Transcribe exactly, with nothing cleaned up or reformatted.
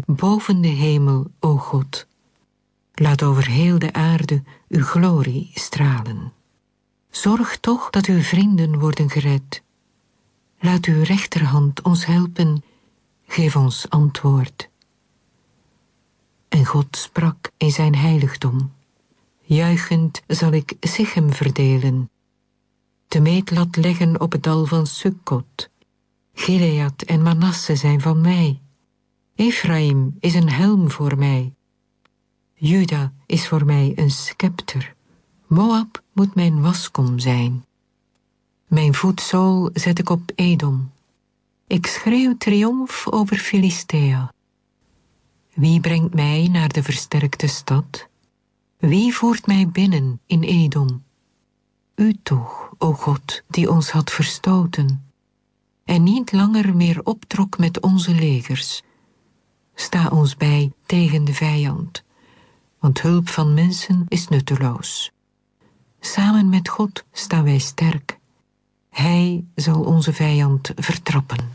u boven de hemel, o God. Laat over heel de aarde uw glorie stralen. Zorg toch dat uw vrienden worden gered. Laat uw rechterhand ons helpen, geef ons antwoord. En God sprak in zijn heiligdom. Juichend zal ik Sichem verdelen, de meetlat leggen op het dal van Sukkot. Gilead en Manasse zijn van mij. Ephraim is een helm voor mij. Juda is voor mij een scepter. Moab moet mijn waskom zijn. Mijn voetzool zet ik op Edom. Ik schreeuw triomf over Filistea. Wie brengt mij naar de versterkte stad? Wie voert mij binnen in Edom? U toch, o God, die ons had verstoten en niet langer meer optrok met onze legers. Sta ons bij tegen de vijand, want hulp van mensen is nutteloos. Samen met God staan wij sterk. Hij zal onze vijand vertrappen.